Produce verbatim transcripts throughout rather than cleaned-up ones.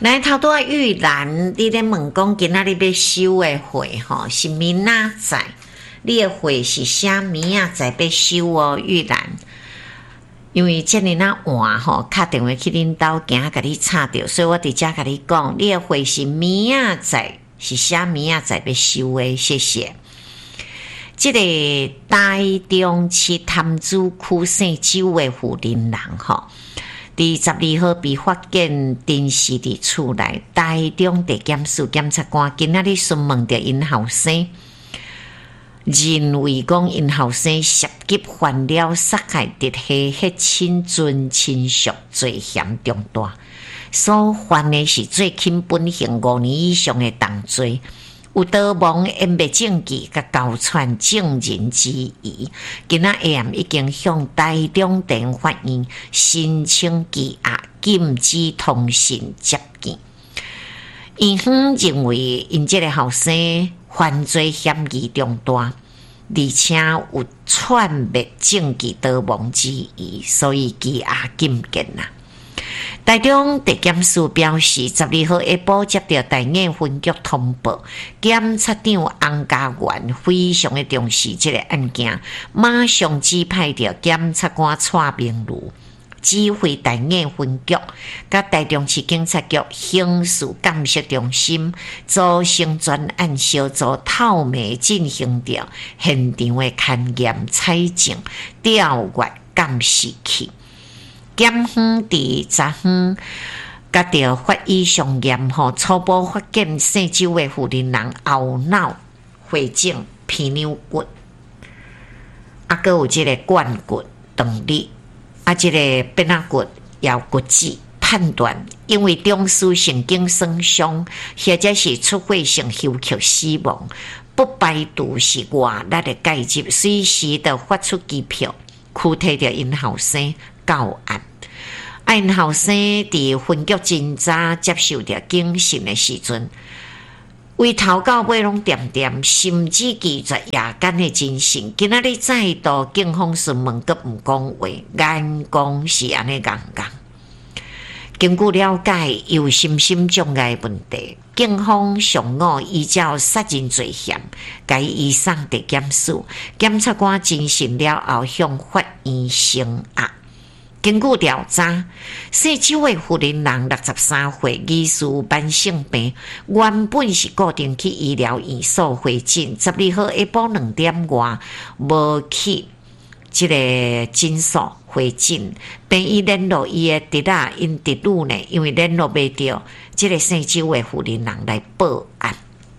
来头拄仔玉兰，你咧问讲今仔日要收的货吼，是明仔载，你的货是啥明仔载要收哦，玉兰。因为遮尔那晚吼，打电话去恁兜，惊甲你吵着，所以我伫遮甲你讲，你的货是明仔载，是啥明仔载要收的，谢谢。即、这个台中市潭子区姓周的富人人吼。第十二号被发现电视伫厝内，台中地检署检察官今仔日询问着因后生，认为讲因后生涉及犯了杀害直系血亲尊亲属罪嫌重大，所犯的是最轻本刑五年以上的重罪。有逃亡、掩灭证据、甲交串证人之疑，今仔下暗已经向台中地方法院申请羁押，禁止通讯接见。院方认为因这个后生犯罪嫌疑重大，而且有串灭证据逃亡之疑，所以羁押禁见啦。台中地检署表示，十二号下晡接到台艺分局通报，检察长洪家元非常的重视这个案件，马上指派着检察官蔡明如指挥台艺分局，甲台中市警察局刑事监视中心组成专案小组，透明进行着现场的勘验、采证、调阅、监视器。检方伫昨昏甲着法医上验吼，初步发现姓周的富人人后脑回整皮扭骨，啊，阁有即个冠骨断裂，啊，即个变仔骨也骨折。判断因为中枢神经损伤，或者是出血性休克死亡，不排除是外力的介入，随时的发出机票，躯体着因后生到案。因后生伫分局真早接受着警讯的时阵，为头到尾拢点点，甚至拒绝夜间的侦讯。今仔日再度警方询问，阁毋讲话，眼光是安尼戆戆。经过了解，有心心障碍问题，警方上午依照杀人罪嫌，该移送地检署，检察官侦讯了后向法院声押。经过调查，姓周的富人人六十三岁，疑似慢性病，原本是固定去医疗院所回诊，十二号下晡两点外无去这个诊所回诊，病医联络伊的侄仔，因侄女呢，因为联络袂到，这个姓周的富人人来报案。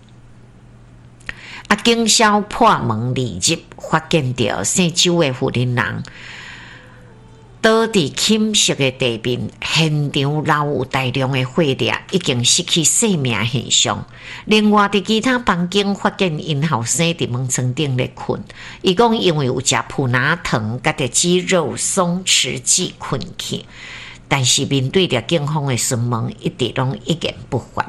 啊，警消破门而入，发现到姓周的富人人倒伫寝室的地面，现场留有大量的血粒，已经失去生命现象。另外，伫其他房间发现因后生伫门床顶咧困，伊讲因为有食普拿疼，甲着肌肉松弛剂困去，但是面对着警方的询问，一直拢一言不发。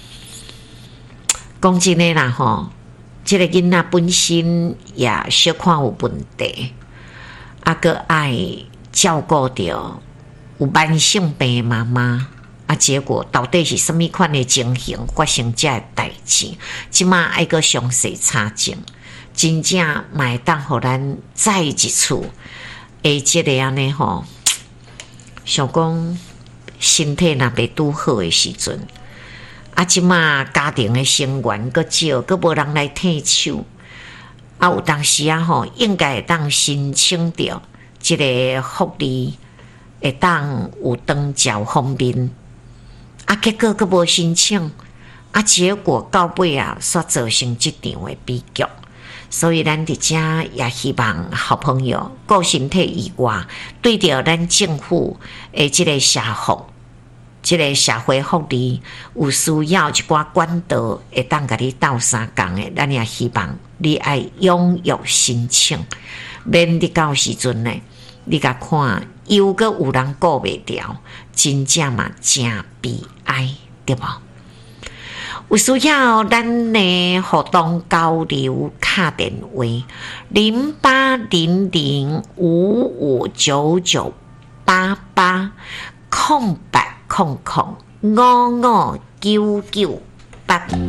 讲真诶啦吼，即、这个囡仔本身也小可有问题，啊个爱。照顾着有慢性病的妈妈，啊，结果到底是什么款的情形发生这个代志？即马爱个详细查证，真正买当互咱再一次诶，即个安尼吼，想讲身体若袂拄好的时阵，啊，即马家庭的成员个少，个无人来替手，啊，有当时啊吼，应该会当申请着。这个福利会当有当照方面，啊，结果佫无申请，啊，结果到尾啊，煞造成这场的悲剧。所以咱伫遮也希望好朋友顾身体以外，对着咱政府诶，这个社福、这个社会福利有需要一寡管道，会当甲你斗相共诶，咱也希望你爱踊跃申请，免你到时阵呢。你甲看，又阁有人顾袂掉，真正嘛真悲哀，对无？有需要咱呢互动交流，打电话零八零零五五九九八八空白空空五五九九八。